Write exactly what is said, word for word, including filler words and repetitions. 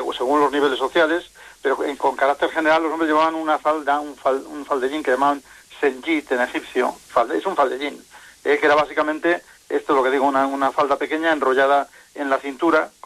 según los niveles sociales, pero en, con carácter general los hombres llevaban una falda, un, fal, un faldellín que llamaban senjit en egipcio, falde, es un faldellín, eh, que era básicamente, esto es lo que digo, una, una falda pequeña enrollada en la cintura,